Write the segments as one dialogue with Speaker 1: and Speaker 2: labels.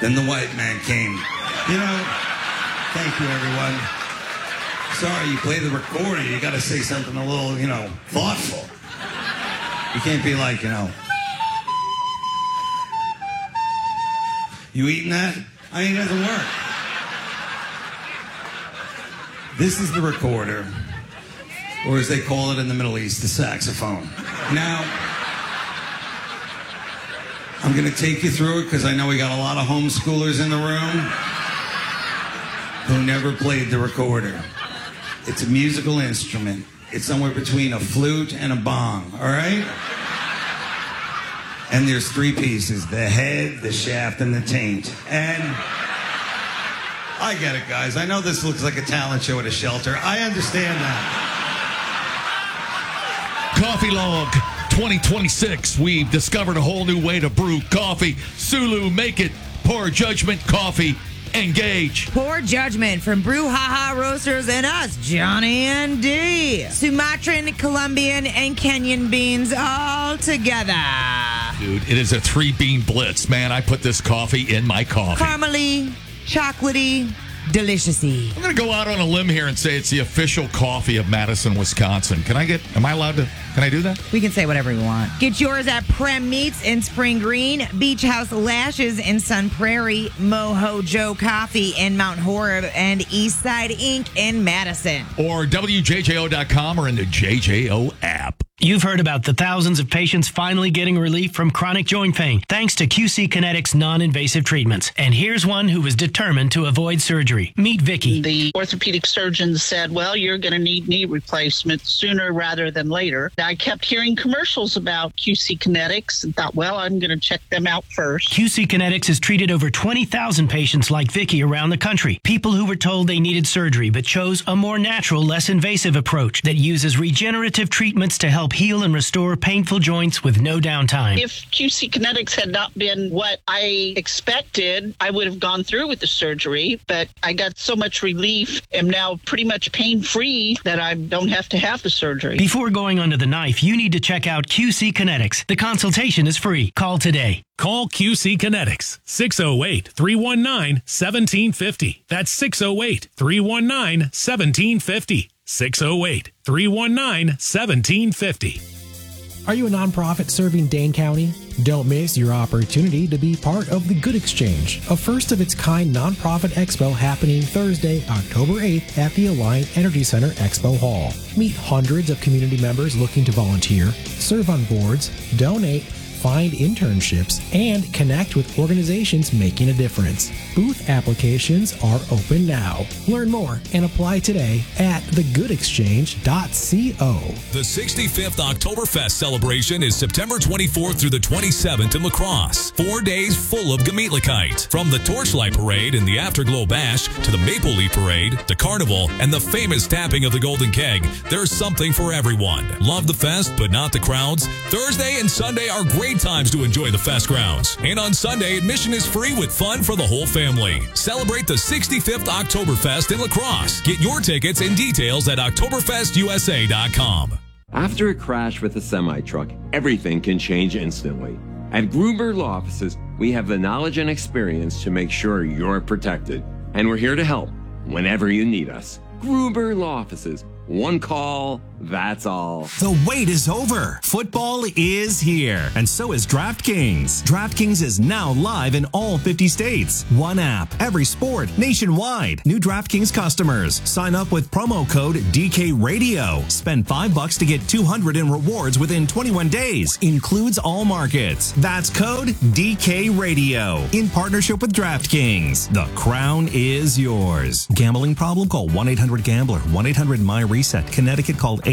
Speaker 1: Then the white man came. Thank you, everyone. Sorry, you play the recorder. You got to say something a little, thoughtful. You can't be like, you eating that? It doesn't work. This is the recorder, or as they call it in the Middle East, the saxophone. Now, I'm going to take you through it because I know we got a lot of homeschoolers in the room who never played the recorder. It's a musical instrument. It's somewhere between a flute and a bong, all right? And there's three pieces, the head, the shaft, and the taint. And I get it, guys. I know this looks like a talent show at a shelter. I understand that.
Speaker 2: Coffee Log 2026. We've discovered a whole new way to brew coffee. Sulu, make it. Poor Judgment Coffee. Engage.
Speaker 3: Poor Judgment from Brouhaha Roasters and us, Johnny and D. Sumatran, Colombian, and Kenyan beans all together.
Speaker 2: Dude, it is a 3-bean blitz, man. I put this coffee in my coffee.
Speaker 3: Caramely, chocolatey, deliciousy.
Speaker 2: I'm going to go out on a limb here and say it's the official coffee of Madison, Wisconsin. Can I do that?
Speaker 3: We can say whatever we want. Get yours at Prem Meats in Spring Green, Beach House Lashes in Sun Prairie, Moho Joe Coffee in Mount Horeb, and Eastside Inc. in Madison.
Speaker 2: Or WJJO.com or in the JJO app.
Speaker 4: You've heard about the thousands of patients finally getting relief from chronic joint pain thanks to QC Kinetics non-invasive treatments. And here's one who was determined to avoid surgery. Meet Vicky.
Speaker 5: The orthopedic surgeon said, well, you're going to need knee replacement sooner rather than later. I kept hearing commercials about QC Kinetics and thought, well, I'm going to check them out first.
Speaker 4: QC Kinetics has treated over 20,000 patients like Vicky around the country. People who were told they needed surgery but chose a more natural, less invasive approach that uses regenerative treatments to help heal and restore painful joints with no downtime.
Speaker 5: If QC Kinetics had not been what I expected, I would have gone through with the surgery, but I got so much relief, am now pretty much pain-free that I don't have to have the surgery.
Speaker 4: Before going under the knife, you need to check out QC Kinetics. The consultation is free. Call today.
Speaker 6: Call QC Kinetics, 608-319-1750. That's 608-319-1750. 608-319-1750.
Speaker 7: Are you a nonprofit serving Dane County? Don't miss your opportunity to be part of the Good Exchange, a first-of-its-kind nonprofit expo happening Thursday, October 8th at the Alliant Energy Center Expo Hall. Meet hundreds of community members looking to volunteer, serve on boards, donate, find internships, and connect with organizations making a difference. Booth applications are open now. Learn more and apply today at thegoodexchange.co.
Speaker 8: The 65th Oktoberfest celebration is September 24th through the 27th in La Crosse. 4 days full of Gemütlichkeit. From the Torchlight Parade and the Afterglow Bash to the Maple Leaf Parade, the Carnival, and the famous tapping of the Golden Keg, there's something for everyone. Love the fest, but not the crowds? Thursday and Sunday are great times to enjoy the fest grounds. And on Sunday, admission is free with fun for the whole family. Celebrate the 65th Oktoberfest in La Crosse. Get your tickets and details at OktoberfestUSA.com.
Speaker 9: After a crash with a semi-truck, everything can change instantly. At Gruber Law Offices, we have the knowledge and experience to make sure you're protected. And we're here to help whenever you need us. Gruber Law Offices. One call, that's all.
Speaker 10: The wait is over. Football is here, and so is DraftKings. DraftKings is now live in all 50 states. One app, every sport, nationwide. New DraftKings customers. Sign up with promo code DKRadio. Spend $5 to get $200 in rewards within 21 days. Includes all markets. That's code DKRadio. In partnership with DraftKings. The crown is yours. Gambling problem? Call 1-800-GAMBLER. 1-800-MY-RESET. Connecticut, called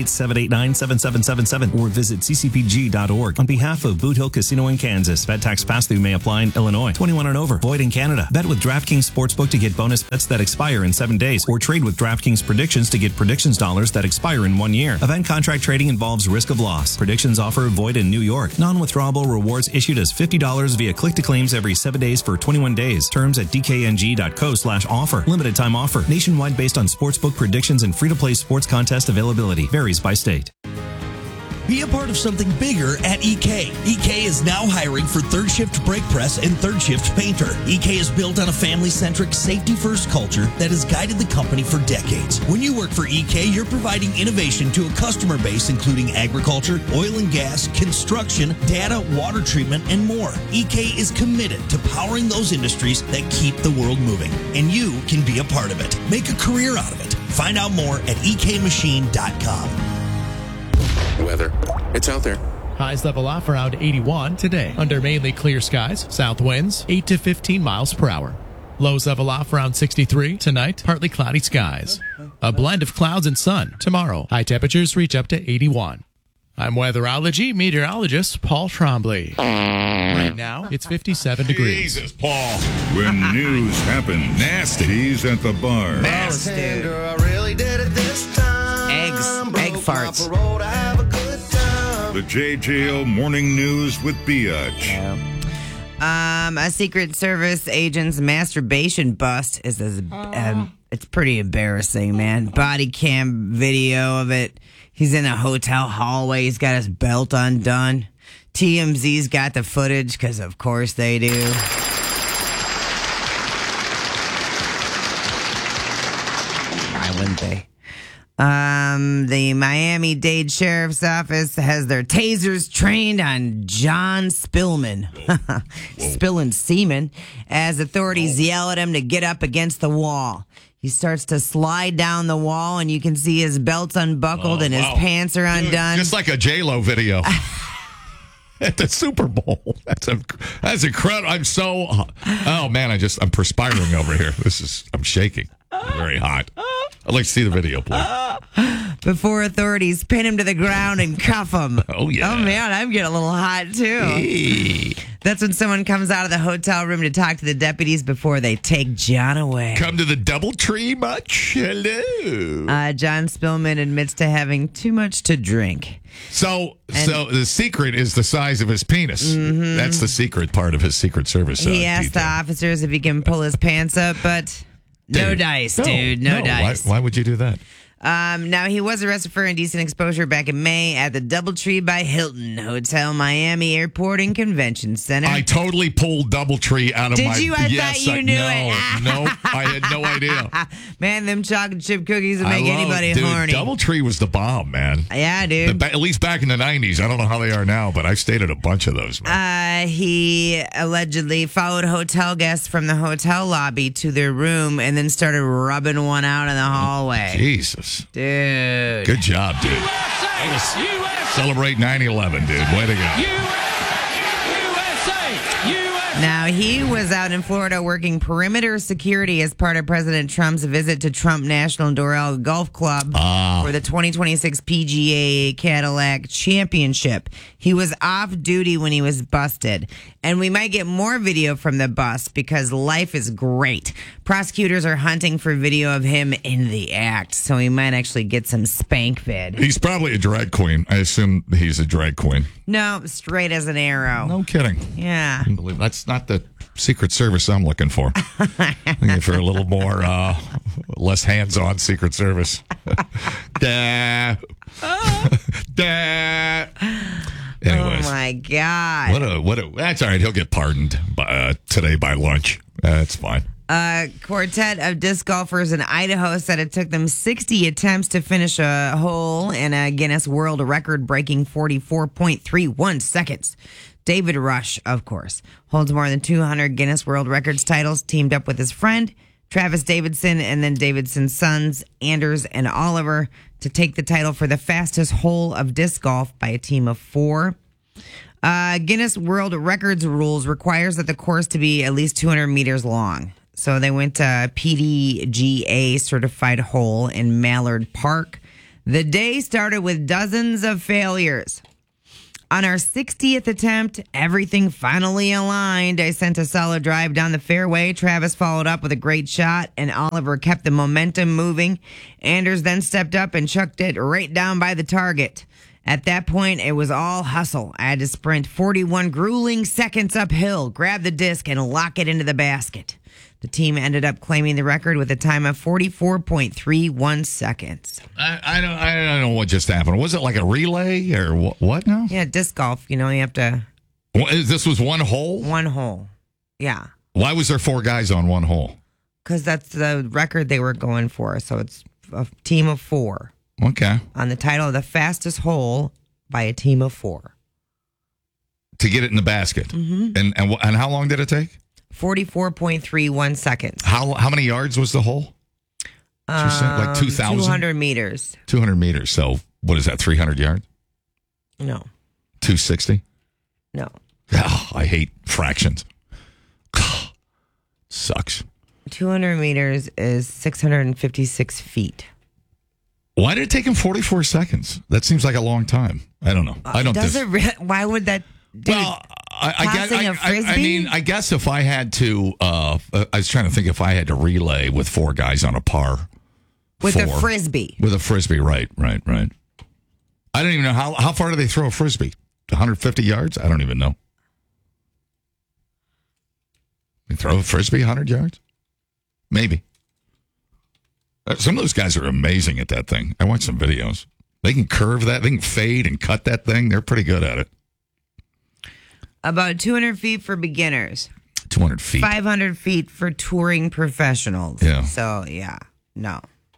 Speaker 10: 888-789-7777 or visit ccpg.org. On behalf of Boot Hill Casino in Kansas, bet tax pass-through may apply in Illinois. 21 and over. Void in Canada. Bet with DraftKings Sportsbook to get bonus bets that expire in 7 days, or trade with DraftKings Predictions to get predictions dollars that expire in 1 year. Event contract trading involves risk of loss. Predictions offer void in New York. Non-withdrawable rewards issued as $50 via click-to-claims every 7 days for 21 days. Terms at dkng.co/offer. Limited time offer. Nationwide based on sportsbook predictions and free-to-play sports contest availability. Varies by state.
Speaker 11: Be a part of something bigger at EK. EK is now hiring for third shift brake press and third shift painter. EK is built on a family-centric, safety-first culture that has guided the company for decades. When you work for EK, you're providing innovation to a customer base including agriculture, oil and gas, construction, data, water treatment, and more. EK is committed to powering those industries that keep the world moving, and you can be a part of it. Make a career out of it. Find out more at ekmachine.com.
Speaker 12: Weather. It's out there.
Speaker 13: Highs level off around 81 today. Under mainly clear skies, south winds 8 to 15 miles per hour. Lows level off around 63 tonight. Partly cloudy skies. A blend of clouds and sun tomorrow. High temperatures reach up to 81. I'm weatherology meteorologist Paul Trombley. Right now, it's 57 degrees.
Speaker 2: Jesus, Paul.
Speaker 14: When news happen, nasties at the bar.
Speaker 3: Gross, dude. Egg farts.
Speaker 14: The JJO Morning News with Biatch.
Speaker 3: A Secret Service agent's masturbation bust is it's pretty embarrassing, man. Body cam video of it. He's in a hotel hallway. He's got his belt undone. TMZ's got the footage because, of course, they do. Why wouldn't they? The Miami-Dade Sheriff's Office has their tasers trained on John Spillman, spilling semen, as authorities yell at him to get up against the wall. He starts to slide down the wall, and you can see his belt's unbuckled and his pants are undone.
Speaker 2: Just like a J-Lo video. At the Super Bowl. That's incredible. I'm so, oh man, I'm perspiring over here. I'm shaking. Very hot. I'd like to see the video, please.
Speaker 3: Before authorities pin him to the ground and cuff him.
Speaker 2: Oh, yeah.
Speaker 3: Oh, man, I'm getting a little hot, too.
Speaker 2: Hey.
Speaker 3: That's when someone comes out of the hotel room to talk to the deputies before they take John away.
Speaker 2: Come to the DoubleTree much? Hello.
Speaker 3: John Spillman admits to having too much to drink.
Speaker 2: So the secret is the size of his penis. Mm-hmm. That's the secret part of his Secret Service.
Speaker 3: He asked the officers if he can pull his pants up, but no dice, dude. No dice.
Speaker 2: Why would you do that?
Speaker 3: Now, he was arrested for indecent exposure back in May at the DoubleTree by Hilton Hotel, Miami Airport and Convention Center.
Speaker 2: I totally pulled DoubleTree out of my...
Speaker 3: Did you? I thought you knew it.
Speaker 2: No, I had no idea.
Speaker 3: Man, them chocolate chip cookies would make anybody horny.
Speaker 2: DoubleTree was the bomb, man.
Speaker 3: Yeah, dude.
Speaker 2: At least back in the 90s. I don't know how they are now, but I've stayed at a bunch of those, man.
Speaker 3: He allegedly followed hotel guests from the hotel lobby to their room and then started rubbing one out in the hallway.
Speaker 2: Jesus.
Speaker 3: Dude.
Speaker 2: Good job, dude. Celebrate 9/11, dude. Way to go.
Speaker 3: Now, he was out in Florida working perimeter security as part of President Trump's visit to Trump National Doral Golf Club for the 2026 PGA Cadillac Championship. He was off duty when he was busted. And we might get more video from the bust because life is great. Prosecutors are hunting for video of him in the act, so we might actually get some spank vid.
Speaker 2: He's probably a drag queen. I assume he's a drag queen.
Speaker 3: No, straight as an arrow.
Speaker 2: No kidding.
Speaker 3: Yeah.
Speaker 2: I can't believe that's not the Secret Service I'm looking for. Looking for a little more, less hands-on Secret Service. Da. Da. Anyways.
Speaker 3: Oh my God.
Speaker 2: What a, that's all right. He'll get pardoned today by lunch. That's fine.
Speaker 3: A quartet of disc golfers in Idaho said it took them 60 attempts to finish a hole in a Guinness World Record breaking 44.31 seconds. David Rush, of course, holds more than 200 Guinness World Records titles, teamed up with his friend, Travis Davidson, and then Davidson's sons, Anders and Oliver, to take the title for the fastest hole of disc golf by a team of 4. Guinness World Records rules requires that the course to be at least 200 meters long. So they went to a PDGA certified hole in Mallard Park. The day started with dozens of failures. On our 60th attempt, everything finally aligned. I sent a solid drive down the fairway. Travis followed up with a great shot, and Oliver kept the momentum moving. Anders then stepped up and chucked it right down by the target. At that point, it was all hustle. I had to sprint 41 grueling seconds uphill, grab the disc, and lock it into the basket. The team ended up claiming the record with a time of 44.31 seconds.
Speaker 2: I don't know what just happened. Was it like a relay or what now?
Speaker 3: Yeah, disc golf. You have to...
Speaker 2: This was one hole?
Speaker 3: One hole. Yeah.
Speaker 2: Why was there 4 guys on one hole?
Speaker 3: Because that's the record they were going for. So it's a team of 4.
Speaker 2: Okay.
Speaker 3: On the title of the fastest hole by a team of 4.
Speaker 2: To get it in the basket.
Speaker 3: Mm-hmm.
Speaker 2: And how long did it take?
Speaker 3: 44.31 seconds.
Speaker 2: How many yards was the hole? Like 2,000?
Speaker 3: 200 meters.
Speaker 2: 200 meters. So what is that, 300 yards?
Speaker 3: No.
Speaker 2: 260?
Speaker 3: No.
Speaker 2: Oh, I hate fractions. Sucks.
Speaker 3: 200 meters is 656 feet.
Speaker 2: Why did it take him 44 seconds? That seems like a long time. I don't know. I don't.
Speaker 3: Why would that? Dude,
Speaker 2: well, I guess if I had to, I was trying to think if I had to relay with 4 guys on a par.
Speaker 3: With a frisbee.
Speaker 2: With a frisbee, right. I don't even know how far do they throw a frisbee? 150 yards? I don't even know. They throw a frisbee 100 yards? Maybe. Some of those guys are amazing at that thing. I watched some videos. They can curve that. They can fade and cut that thing. They're pretty good at it.
Speaker 3: About 200 feet for beginners.
Speaker 2: 200 feet.
Speaker 3: 500 feet for touring professionals.
Speaker 2: Yeah.
Speaker 3: So, yeah. No.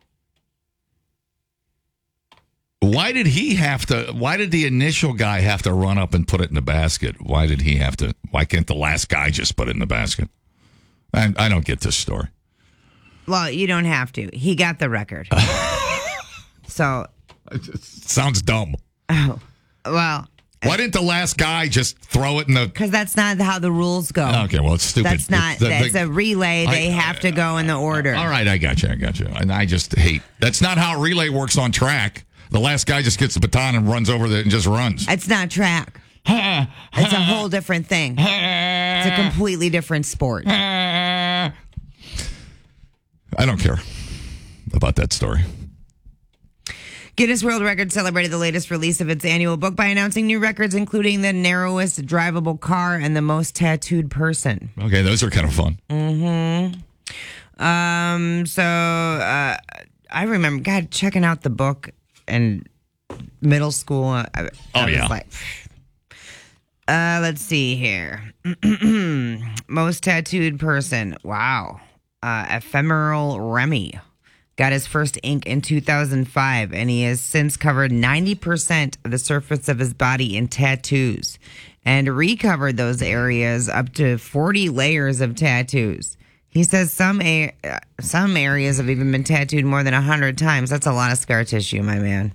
Speaker 2: Why did the initial guy have to run up and put it in the basket? Why can't the last guy just put it in the basket? I don't get this story.
Speaker 3: Well, you don't have to. He got the record. So.
Speaker 2: It sounds dumb.
Speaker 3: Oh, well.
Speaker 2: Why didn't the last guy just throw it in the...
Speaker 3: Because that's not how the rules go.
Speaker 2: Okay, well, it's stupid.
Speaker 3: That's not... It's a relay. They have to go in the order.
Speaker 2: All right, I got you. And I just hate... That's not how a relay works on track. The last guy just gets the baton and runs over there and just runs.
Speaker 3: It's not track. It's a whole different thing. It's a completely different sport.
Speaker 2: I don't care about that story.
Speaker 3: Guinness World Records celebrated the latest release of its annual book by announcing new records, including the narrowest drivable car and the most tattooed person.
Speaker 2: Okay, those are kind of fun.
Speaker 3: Mm-hmm. I remember, checking out the book in middle school. I was like, let's see here. Most tattooed person. Wow. Ephemeral Remy got his first ink in 2005, and he has since covered 90% of the surface of his body in tattoos and recovered those areas up to 40 layers of tattoos. He says some areas have even been tattooed more than 100 times. That's a lot of scar tissue, my man.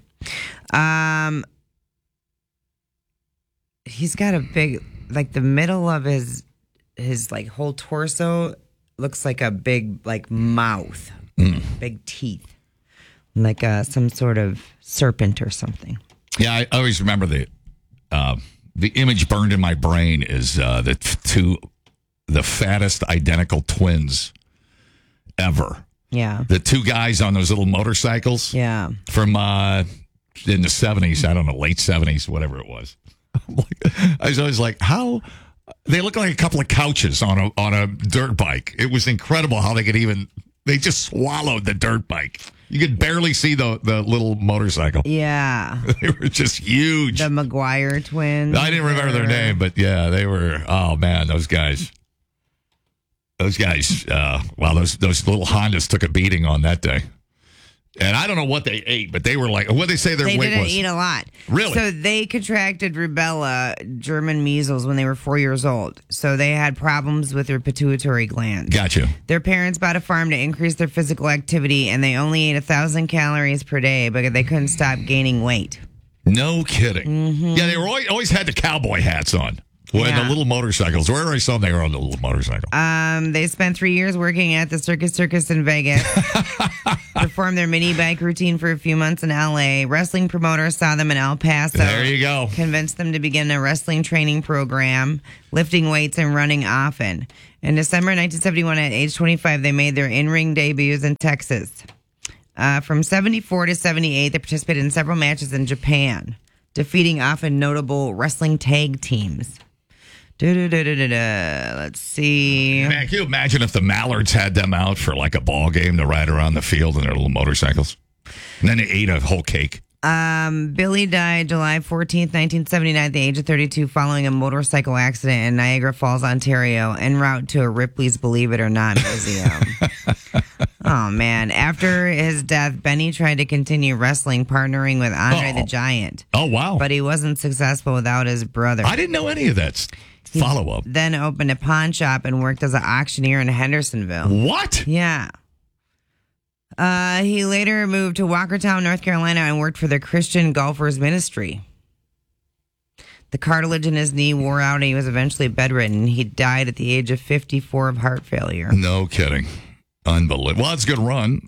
Speaker 3: He's got a big, like the middle of his like whole torso looks like a big like mouth. Big teeth, like some sort of serpent or something.
Speaker 2: Yeah, I always remember the image burned in my brain is the fattest identical twins ever.
Speaker 3: Yeah,
Speaker 2: the 2 guys on those little motorcycles.
Speaker 3: Yeah,
Speaker 2: from in the 70s. I don't know, late 70s, whatever it was. I was always like, how they look like a couple of couches on a dirt bike. It was incredible how they could even. They just swallowed the dirt bike. You could barely see the little motorcycle.
Speaker 3: Yeah.
Speaker 2: They were just huge.
Speaker 3: The McGuire twins.
Speaker 2: I didn't remember their name, but yeah, they were, oh man, those guys. Those guys, wow, those little Hondas took a beating on that day. And I don't know what they ate, but they were like, what they say their weight was?
Speaker 3: They didn't eat a lot.
Speaker 2: Really?
Speaker 3: So they contracted rubella, German measles, when they were 4 years old. So they had problems with their pituitary gland.
Speaker 2: Gotcha.
Speaker 3: Their parents bought a farm to increase their physical activity, and they only ate 1,000 calories per day because they couldn't stop gaining weight.
Speaker 2: No kidding.
Speaker 3: Mm-hmm.
Speaker 2: Yeah, they were always had the cowboy hats on. Well, the little motorcycles. Wherever I saw them, they were on the little motorcycle.
Speaker 3: They spent 3 years working at the Circus in Vegas. Performed their mini bike routine for a few months in L.A. Wrestling promoters saw them in El Paso.
Speaker 2: There you go.
Speaker 3: Convinced them to begin a wrestling training program, lifting weights and running often. In December 1971, at age 25, they made their in-ring debuts in Texas. From 74 to 78, they participated in several matches in Japan. defeating often notable wrestling tag teams. Let's see.
Speaker 2: Man, can you imagine if the Mallards had them out for like a ball game to ride around the field in their little motorcycles? And then they ate a whole cake.
Speaker 3: Billy died July 14th, 1979 at the age of 32 following a motorcycle accident in Niagara Falls, Ontario, en route to a Ripley's Believe It or Not museum. Oh, man. After his death, Benny tried to continue wrestling, partnering with Andre the Giant.
Speaker 2: Oh, wow.
Speaker 3: But he wasn't successful without his brother.
Speaker 2: I didn't know any of that follow-up.
Speaker 3: Then opened a pawn shop and worked as an auctioneer in Hendersonville.
Speaker 2: What?
Speaker 3: Yeah. He later moved to Walkertown, North Carolina, and worked for the Christian Golfers Ministry. The cartilage in his knee wore out, and he was eventually bedridden. He died at the age of 54 of heart failure.
Speaker 2: No kidding. Unbelievable. Well, it's a good run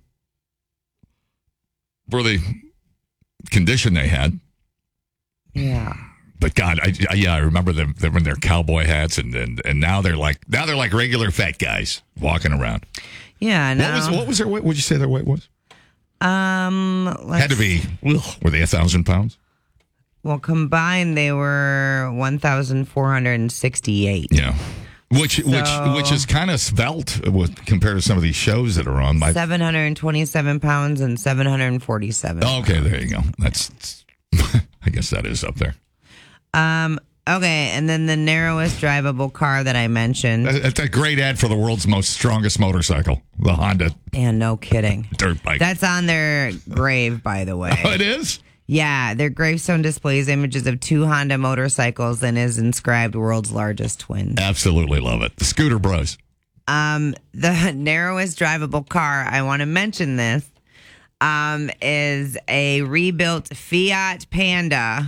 Speaker 2: for the condition they had.
Speaker 3: Yeah.
Speaker 2: But God, I remember them in their cowboy hats, and now they're like regular fat guys walking around.
Speaker 3: Yeah. No.
Speaker 2: What was their weight? What'd you say their weight was?
Speaker 3: Had
Speaker 2: to be. Were they 1,000 pounds?
Speaker 3: Well, combined they were 1,468.
Speaker 2: Yeah. Which is kind of svelte compared to some of these shows that are on.
Speaker 3: 727 pounds and 747.
Speaker 2: Oh, okay, there you go. That's I guess that is up there.
Speaker 3: Okay, and then the narrowest drivable car that I mentioned.
Speaker 2: That's a great ad for the world's most strongest motorcycle, the Honda.
Speaker 3: And no kidding.
Speaker 2: Dirt bike.
Speaker 3: That's on their grave, by the way.
Speaker 2: Oh, it is?
Speaker 3: Yeah, their gravestone displays images of 2 Honda motorcycles and is inscribed world's largest twins.
Speaker 2: Absolutely love it. The Scooter Bros.
Speaker 3: The narrowest drivable car, I want to mention this, is a rebuilt Fiat Panda.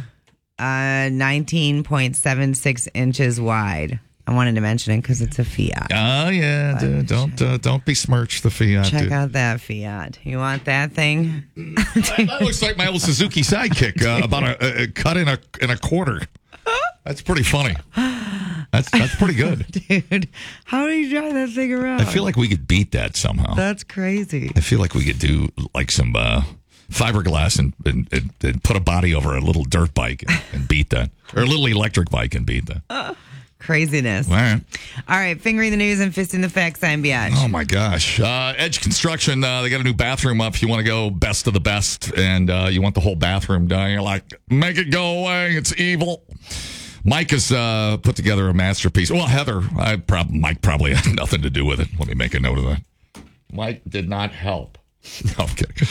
Speaker 3: 19.76 inches wide. I wanted to mention it because it's a Fiat.
Speaker 2: Oh yeah, don't besmirch the Fiat.
Speaker 3: Check out that Fiat. You want that thing?
Speaker 2: That looks like my old Suzuki Sidekick, about a cut in a quarter. That's pretty funny. That's pretty good,
Speaker 3: dude. How do you drive that thing around?
Speaker 2: I feel like we could beat that somehow.
Speaker 3: That's crazy.
Speaker 2: I feel like we could do like some fiberglass and put a body over a little dirt bike and beat that, or a little electric bike and beat that.
Speaker 3: Craziness.
Speaker 2: All
Speaker 3: right, fingering the news and fisting the facts. I'm Biatch.
Speaker 2: Oh my gosh, Edge Construction. They got a new bathroom up. If you want to go best of the best, and you want the whole bathroom done, you're like, make it go away. It's evil. Mike has put together a masterpiece. Well, Heather, Mike probably had nothing to do with it. Let me make a note of that. Mike did not help. No, I'm kidding.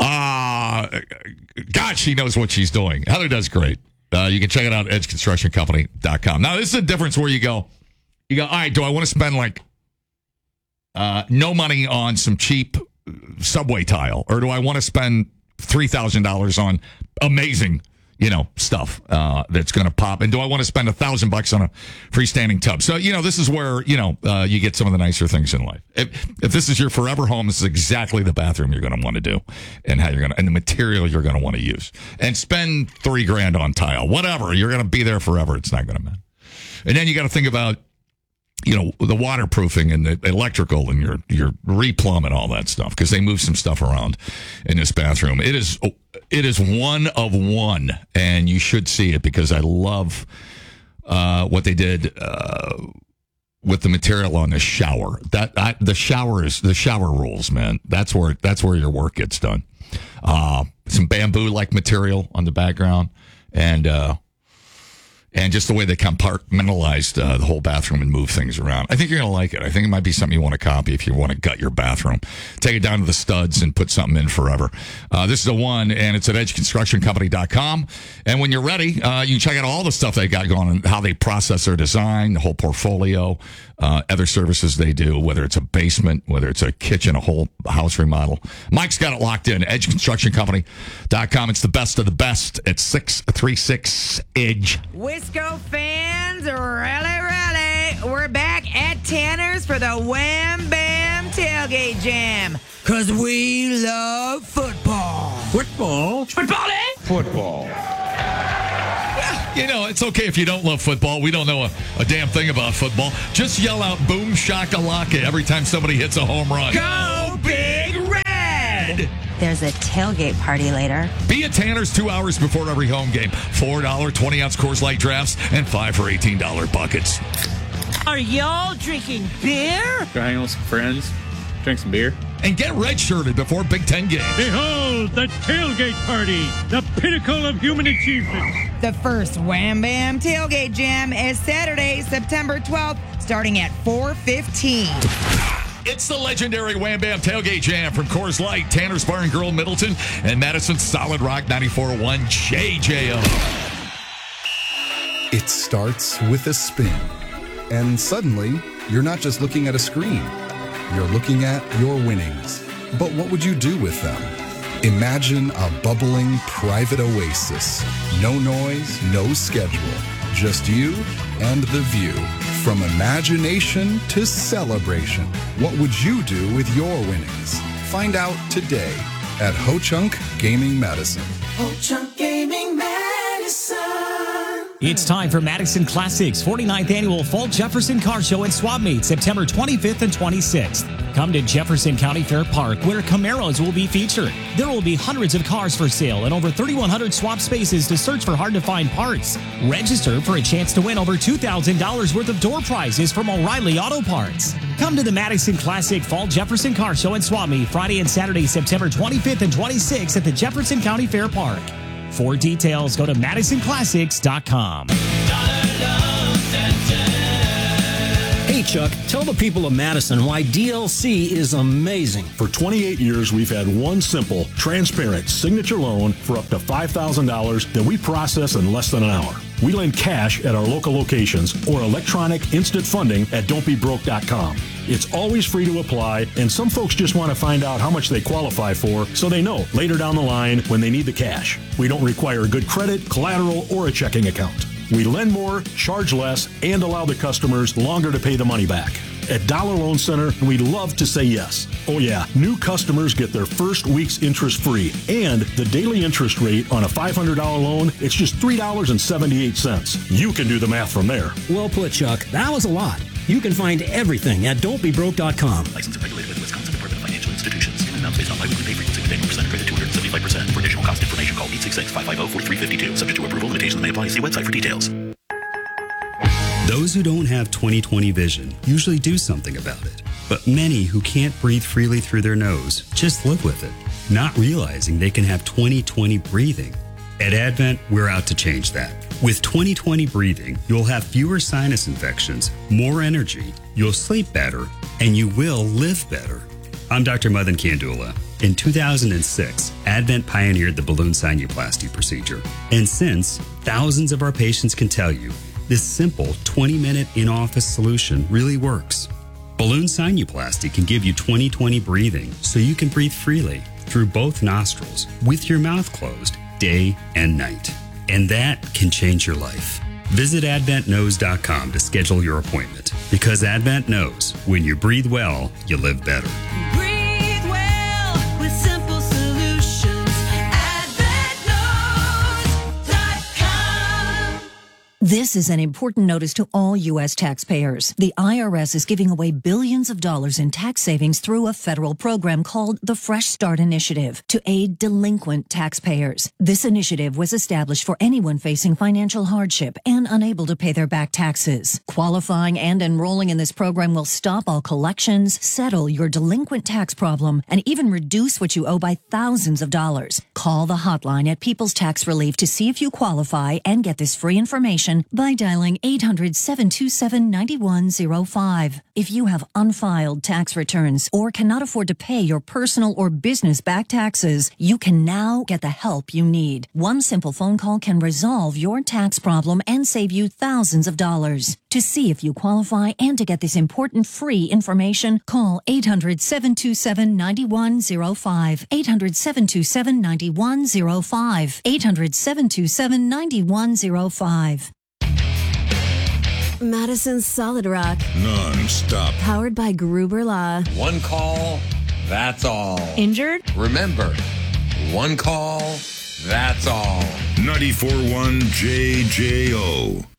Speaker 2: God, she knows what she's doing. Heather does great. You can check it out at edgeconstructioncompany.com. Now, this is a difference where you go, all right, do I want to spend like no money on some cheap subway tile, or do I want to spend $3,000 on amazing, stuff that's going to pop? And do I want to spend $1,000 on a freestanding tub? So, this is where, you get some of the nicer things in life. If this is your forever home, this is exactly the bathroom you're going to want to do, and and the material you're going to want to use. And spend $3,000 on tile, whatever. You're going to be there forever. It's not going to matter. And then you got to think about, the waterproofing and the electrical and your replumb and all that stuff, because they move some stuff around in this bathroom. It is one of one, and you should see it, because I love what they did with the material on the shower. The shower rules, man. That's where your work gets done. Some bamboo like material on the background, and just the way they compartmentalized the whole bathroom and move things around. I think you're going to like it. I think it might be something you want to copy if you want to gut your bathroom. Take it down to the studs and put something in forever. This is the one, and it's at edgeconstructioncompany.com. And when you're ready, you can check out all the stuff they got going on, how they process their design, the whole portfolio, other services they do, whether it's a basement, whether it's a kitchen, a whole house remodel. Mike's got it locked in. edgeconstructioncompany.com. It's the best of the best at 636 Edge.
Speaker 3: Wisco fans, rally. We're back at Tanner's for the Wham Bam Tailgate Jam. Because we love football.
Speaker 11: Football?
Speaker 3: Football, eh?
Speaker 11: Football.
Speaker 2: It's okay if you don't love football. We don't know a damn thing about football. Just yell out boom shakalaka every time somebody hits a home run.
Speaker 3: Go Big Red!
Speaker 15: there's a tailgate party later.
Speaker 2: Be at Tanner's 2 hours before every home game. $4 20-ounce Coors Light drafts and 5 for $18 buckets.
Speaker 16: Are y'all drinking beer?
Speaker 17: Go hang out with some friends, drink some beer.
Speaker 2: And get red-shirted before Big Ten games.
Speaker 18: Behold, the tailgate party, the pinnacle of human achievement.
Speaker 3: The first Wham Bam Tailgate Jam is Saturday, September 12th, starting at 4:15.
Speaker 2: It's the legendary Wham Bam Tailgate Jam from Coors Light, Tanner's Bar and Grill, Middleton, and Madison's Solid Rock 94.1 JJO.
Speaker 19: It starts with a spin. And suddenly, you're not just looking at a screen. You're looking at your winnings. But what would you do with them? Imagine a bubbling private oasis. No noise, no schedule. Just you and the view. From imagination to celebration. What would you do with your winnings? Find out today at Ho-Chunk Gaming Madison.
Speaker 20: Ho-Chunk Gaming Madison.
Speaker 21: It's time for Madison Classics 49th Annual Fall Jefferson Car Show and Swap Meet, September 25th and 26th. Come to Jefferson County Fair Park, where Camaros will be featured. There will be hundreds of cars for sale and over 3,100 swap spaces to search for hard-to-find parts. Register for a chance to win over $2,000 worth of door prizes from O'Reilly Auto Parts. Come to the Madison Classic Fall Jefferson Car Show and Swap Meet Friday and Saturday, September 25th and 26th at the Jefferson County Fair Park. For details, go to MadisonClassics.com.
Speaker 22: Hey, Chuck, tell the people of Madison why DLC is amazing.
Speaker 23: For 28 years, we've had one simple, transparent signature loan for up to $5,000 that we process in less than an hour. We lend cash at our local locations or electronic instant funding at don'tbebroke.com. It's always free to apply, and some folks just want to find out how much they qualify for so they know later down the line when they need the cash. We don't require good credit, collateral, or a checking account. We lend more, charge less, and allow the customers longer to pay the money back. At Dollar Loan Center, we love to say yes. Oh yeah, new customers get their first week's interest free. And the daily interest rate on a $500 loan, it's just $3.78. You can do the math from there.
Speaker 22: Well put, Chuck. That was a lot. You can find everything at don'tbebroke.com.
Speaker 24: Licensed and regulated by the Wisconsin Department of Financial Institutions. Payment amounts based on biweekly pay frequency with annual percent credit 275%. For additional cost information, call 866-550-4352. Subject to approval, limitations may apply. See website for details.
Speaker 25: Those who don't have 20/20 vision usually do something about it. But many who can't breathe freely through their nose just live with it, not realizing they can have 20/20 breathing. At Advent, we're out to change that. With 20/20 breathing, you'll have fewer sinus infections, more energy, you'll sleep better, and you will live better. I'm Dr. Madan Kandula. In 2006, Advent pioneered the balloon sinuplasty procedure. And since, thousands of our patients can tell you, this simple 20-minute in-office solution really works. Balloon sinuplasty can give you 20/20 breathing so you can breathe freely through both nostrils with your mouth closed day and night. And that can change your life. Visit AdventKnows.com to schedule your appointment because Advent knows when you breathe well, you live better.
Speaker 20: Breathe well with simple solutions. AdventKnows.com.
Speaker 26: This is an important notice to all U.S. taxpayers. The IRS is giving away billions of dollars in tax savings through a federal program called the Fresh Start Initiative to aid delinquent taxpayers. This initiative was established for anyone facing financial hardship and unable to pay their back taxes. Qualifying and enrolling in this program will stop all collections, settle your delinquent tax problem, and even reduce what you owe by thousands of dollars. Call the hotline at People's Tax Relief to see if you qualify and get this free information by dialing 800-727-9105. If you have unfiled tax returns or cannot afford to pay your personal or business back taxes, you can now get the help you need. One simple phone call can resolve your tax problem and save you thousands of dollars. To see if you qualify and to get this important free information, call 800-727-9105. 800-727-9105. 800-727-9105.
Speaker 27: Madison's Solid Rock.
Speaker 14: Non-stop.
Speaker 27: Powered by Gruber Law.
Speaker 9: One call, that's all.
Speaker 27: Injured?
Speaker 9: Remember, one call, that's all.
Speaker 14: 94.1 JJO.